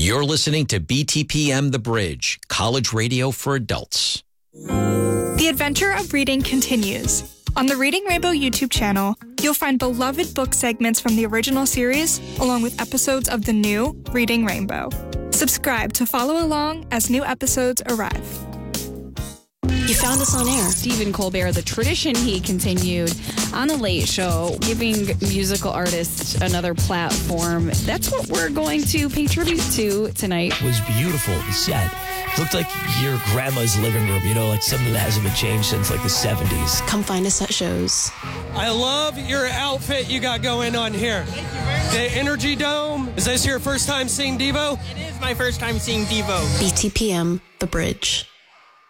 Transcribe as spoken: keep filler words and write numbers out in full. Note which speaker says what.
Speaker 1: You're listening to B T P M The Bridge, college radio for adults.
Speaker 2: The adventure of reading continues. On the Reading Rainbow YouTube channel, you'll find beloved book segments from the original series, along with episodes of the new Reading Rainbow. Subscribe to follow along as new episodes arrive.
Speaker 3: You found us on air.
Speaker 4: Stephen Colbert, the tradition he continued on The Late Show, giving musical artists another platform. That's what we're going to pay tribute to tonight.
Speaker 5: It was beautiful, the set. It looked like your grandma's living room, you know, like something that hasn't been changed since like the seventies.
Speaker 3: Come find us at shows.
Speaker 6: I love your outfit you got going on here. Thank you very much. The Energy Dome. Is this your first time seeing Devo?
Speaker 7: It is my first time seeing Devo.
Speaker 3: B T P M, The Bridge.